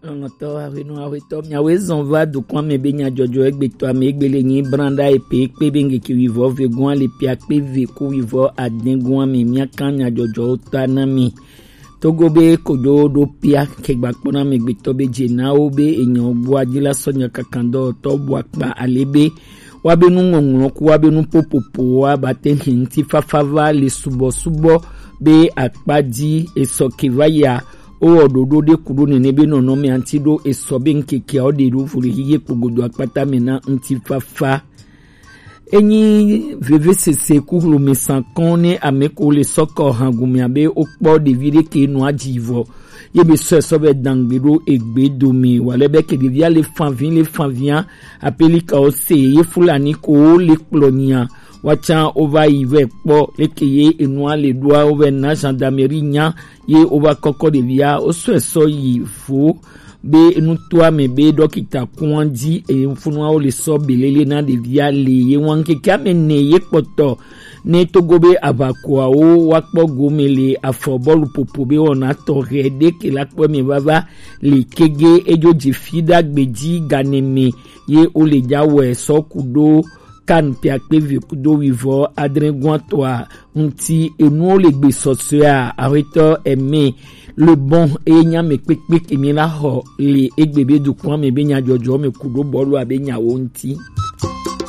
Ngoto avino awito myawe zonva du kwa me benya jojo egbe to ame egbele nyi branda epe pe benge ki wivo ve gwan le pia pe ve ku wivo aden gwan me mia kanya jojo ta na mi togo be kodo do pia ke gbakpona me gbe to be je na obe enyan ogbo ajila sonya kakando to bo apa alebe wa be nu ngongon ku wa be nu popopo wa baten hinti fafava le subo be akpadi esokivaya o ododo de kudo ne be no no me antido esobe nkeke o de ru furi hiye pogodo akpata me na ntifafa enyi vvcc kuhlu me sankon ne ameko le soko hangumi abe okpo de vire ke no ajivo ye be so be dangbero egbe domi wale be ke via le fanvien apelika o se ye fulani ko le clonia wacha over ive po lekeye enua le doa over na gendarmerie nya ye over koko de via o so yi fo be enu toa me be dokita kwandi e mfunwa o le so belele na de via le ye wanke kamene ye poto ne togobe abakwa o wakpo gomele afobolu popobe ona torede ke lakpo me baba le kege ejo jifida gbeji ganeme ye o le jawe so kudo kan pia pevi kudo wivo adrengwan toa unti enu le gbe sosia arito eme le bon enya me pekpek emi la ho le egbebe du kwa me benya jojo me kudo bolu abenya wonti